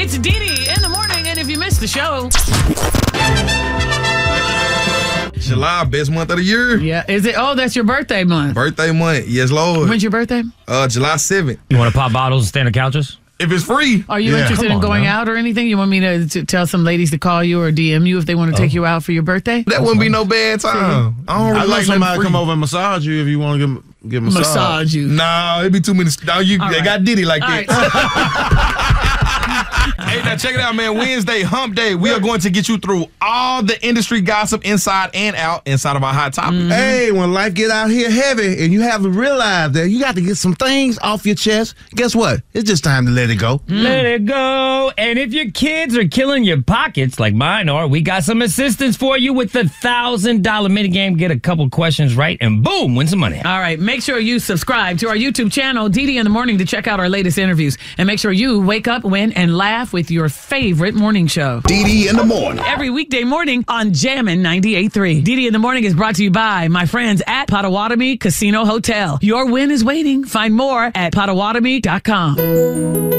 It's Dee in the morning, and if you missed the show... July, best month of the year. Yeah, is it? Oh, that's your birthday month. Birthday month, yes, Lord. When's your birthday? July 7th. You want to pop bottles and stand on couches? If it's free. Are you interested in going out or anything? You want me to tell some ladies to call you or DM you if they want to take you out for your birthday? That wouldn't be no bad time. I'd like somebody to come over and massage you if you want to get massage. Massage you. No, it'd be too many. No, they got Diddy like that. Right. Hey, now check it out, man. Wednesday, hump day. We are going to get you through all the industry gossip inside and out inside of our hot topic. Mm-hmm. Hey, when life get out here heavy and you have to realize that you got to get some things off your chest, guess what? It's just time to let it go. Let it go. And if your kids are killing your pockets like mine are, we got some assistance for you with the $1,000 minigame. Get a couple questions right and boom, win some money. All right, make sure you subscribe to our YouTube channel, Dee in the Morning, to check out our latest interviews. And make sure you wake up, win, and laugh with your favorite morning show. Dee in the Morning. Every weekday morning on Jammin' 98.3. Dee in the Morning is brought to you by my friends at Potawatomi Casino Hotel. Your win is waiting. Find more at Potawatomi.com.